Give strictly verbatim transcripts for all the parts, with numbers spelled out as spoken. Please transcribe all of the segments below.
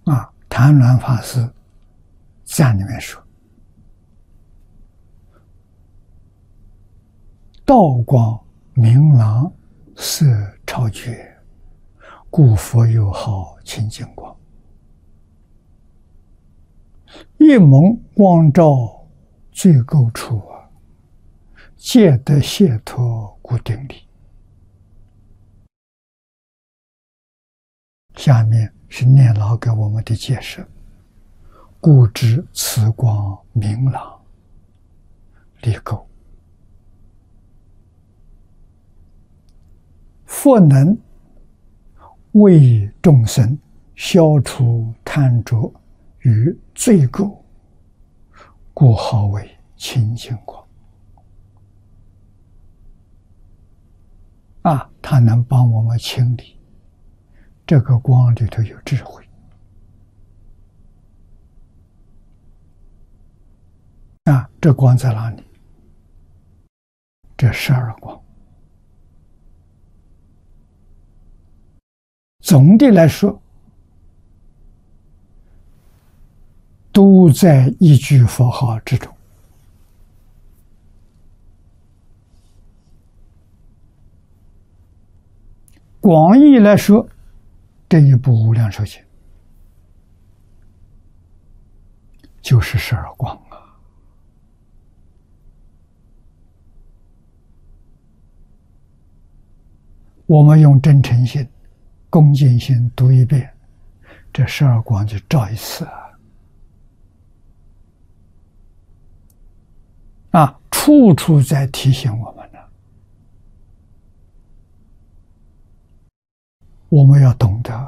啊，谭鸾法师赞里面说：“道光明朗，色超绝，故佛又号清净光。一蒙光照最垢处啊，皆得解脱故定力。”下面是念老给我们的解释：故知此光明朗，离垢。佛能为众生消除贪着与罪垢，故号为清净光。啊，它能帮我们清理。这个光里头有智慧啊！这光在哪里？这十二光。总的来说，都在一句佛号之中。广义来说，这一部无量寿经就是十二光啊！我们用真诚心、恭敬心读一遍，这十二光就照一次啊！啊，处处在提醒我们呢。我们要懂得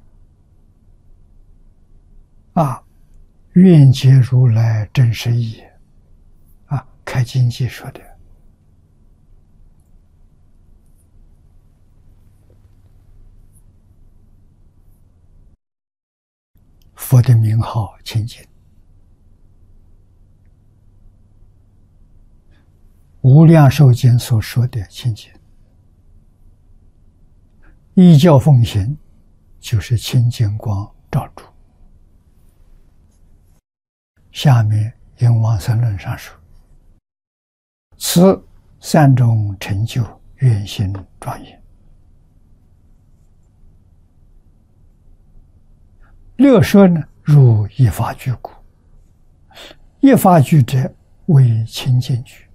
啊，愿解如来真实义啊，开经记说的。佛的名号清净，无量寿经所说的清净，依教奉行，就是清净光照住。下面因往生论上说：“此三种成就，愿行庄严。六说呢，如一法具故。一法具者，为清净具。